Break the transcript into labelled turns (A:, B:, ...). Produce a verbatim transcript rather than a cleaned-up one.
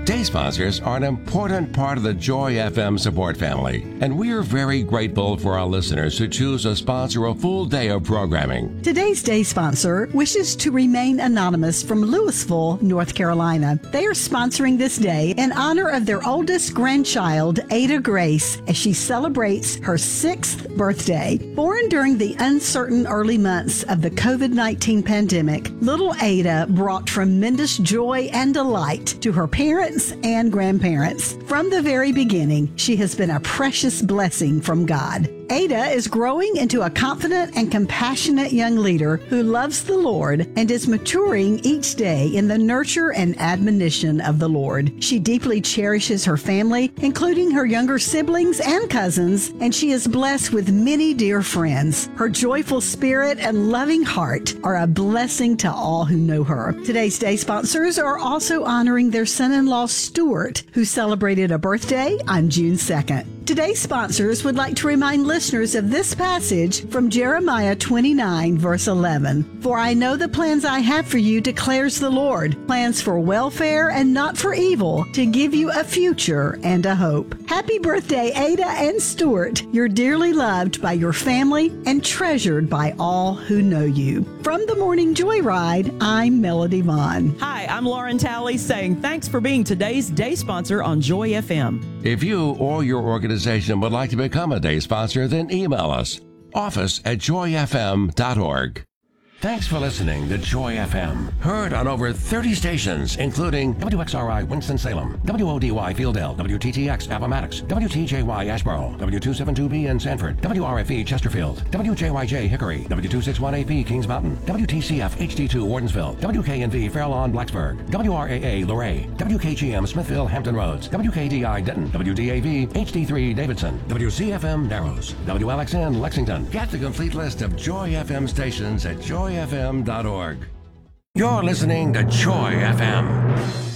A: Day sponsors are an important part of the Joy F M support family, and we are very grateful for our listeners who choose to sponsor a full day of programming.
B: Today's day sponsor wishes to remain anonymous from Louisville, North Carolina. They are sponsoring this day in honor of their oldest grandchild, Ada Grace, as she celebrates her sixth birthday. Born during the uncertain early months of the covid nineteen pandemic, little Ada brought tremendous joy and delight to her parents and grandparents. From the very beginning, she has been a precious blessing from God. Ada is growing into a confident and compassionate young leader who loves the Lord and is maturing each day in the nurture and admonition of the Lord. She deeply cherishes her family, including her younger siblings and cousins, and she is blessed with many dear friends. Her joyful spirit and loving heart are a blessing to all who know her. Today's day sponsors are also honoring their son-in-law, Stuart, who celebrated a birthday on June second. Today's sponsors would like to remind listeners of this passage from Jeremiah twenty-nine, verse eleven. For I know the plans I have for you, declares the Lord, plans for welfare and not for evil, to give you a future and a hope. Happy birthday, Ada and Stuart. You're dearly loved by your family and treasured by all who know you. From the Morning Joyride, I'm Melody Vaughn.
C: Hi, I'm Lauren Talley saying thanks for being today's day sponsor on Joy F M.
A: If you or your organization would like to become a day sponsor, then email us, office at joy f m dot org. Thanks for listening to Joy F M, heard on over thirty stations, including W X R I Winston-Salem, W O D Y Fieldale, W T T X Appomattox, W T J Y Asheboro, W two seventy-two B in Sanford, W R F E Chesterfield, W J Y J Hickory, W two sixty-one A P Kings Mountain, W T C F H D two Wardensville, W K N V Fairlawn Blacksburg, W R A A Luray, W K G M Smithville Hampton Roads, W K D I Denton, W D A V H D three Davidson, W C F M Narrows, W L X N Lexington. Get the complete list of Joy F M stations at joy f m dot org. You're listening to Joy F M.